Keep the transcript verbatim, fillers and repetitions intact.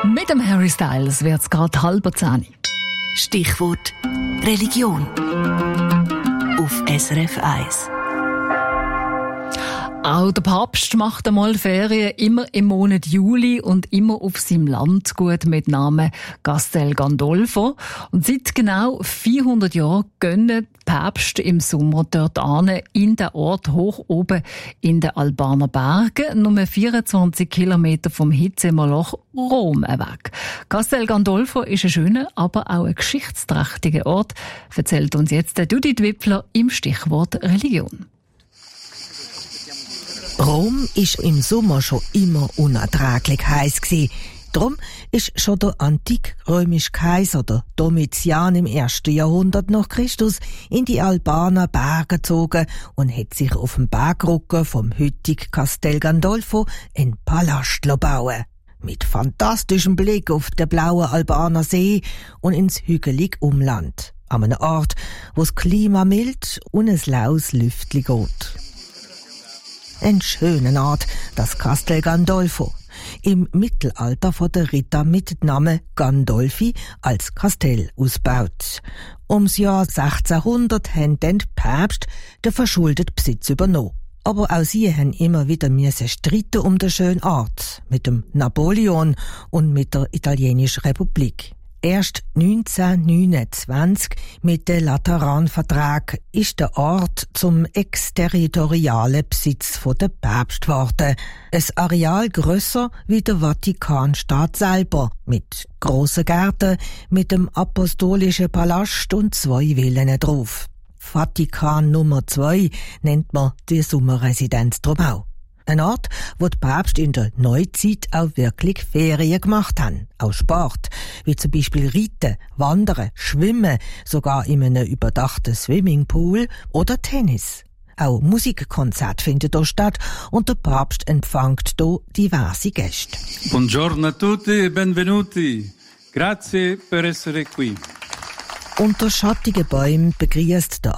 Mit dem Harry Styles wird es gerade halb zehn. Stichwort Religion auf S R F eins. Auch der Papst macht einmal Ferien, immer im Monat Juli und immer auf seinem Landgut mit Namen Castel Gandolfo. Und seit genau vierhundert Jahren gehen die Päpste im Sommer dort hin, in den Ort hoch oben in den Albaner Bergen, nur vierundzwanzig Kilometer vom Hitzemoloch Rom weg. Castel Gandolfo ist ein schöner, aber auch ein geschichtsträchtiger Ort, erzählt uns jetzt der Judith Wipfler im Stichwort Religion. Rom ist im Sommer schon immer unerträglich heiß gsi. Drum ist schon der antik-römische Kaiser, der Domitian im ersten Jahrhundert nach Christus, in die Albaner Berge gezogen und hat sich auf dem Bergrücken vom heutigen Castel Gandolfo einen Palast bauen. Mit fantastischem Blick auf den blauen Albaner See und ins hügelige Umland. An einem Ort, wo das Klima mild und ein laues Lüftli geht. Ein schöner Ort, das Castel Gandolfo. Im Mittelalter von der Ritter mit Namen Gandolfi als Kastell ausgebaut. Ums Jahr sechzehnhundert haben dann die Päpste den verschuldeten Besitz übernommen. Aber auch sie haben immer wieder müssen streiten um den schönen Ort mit dem Napoleon und mit der italienischen Republik. Erst neunzehnhundertneunundzwanzig mit dem Lateranvertrag ist der Ort zum exterritorialen Besitz der Päpste geworden. Ein Areal grösser wie der Vatikanstaat selber, mit grossen Gärten, mit dem apostolischen Palast und zwei Villen drauf. Vatikan Nummer zwei nennt man die Sommerresidenz drum auch. Ein Ort, wo die Päpste in der Neuzeit auch wirklich Ferien gemacht haben. Auch Sport, wie zum Beispiel Reiten, Wandern, Schwimmen, sogar in einem überdachten Swimmingpool oder Tennis. Auch Musikkonzerte finden hier statt und der Papst empfängt hier diverse Gäste. Buongiorno a tutti e benvenuti. Grazie per essere qui. Unter schattigen Bäumen begrüßt der